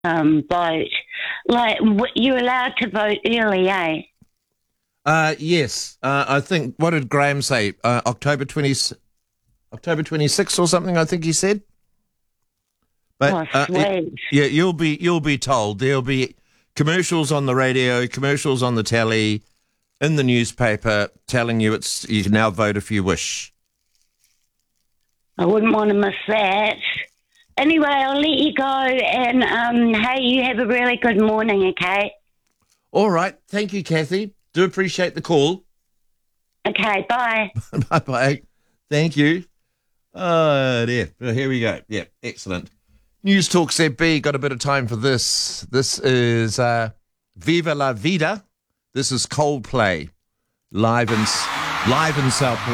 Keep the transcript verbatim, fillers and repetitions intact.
um, vote. Like, w- you're allowed to vote early, eh? Uh, yes. Uh, I think, what did Graham say? Uh, October twentieth, October twenty-sixth or something, I think he said. But, Oh, uh, it- sweet. yeah, you'll be, you'll be told. There'll be commercials on the radio, commercials on the telly, in the newspaper, telling you it's, you can now vote if you wish. I wouldn't want to miss that. Anyway, I'll let you go, and um, hey, you have a really good morning, okay? All right. Thank you, Kathy. Do appreciate the call. Okay, bye. Bye-bye. Thank you. Oh, dear. Well, here we go. Yeah, excellent. News Talk Z B, got a bit of time for this. This is uh, Viva la Vida. This is Coldplay, live in, live in South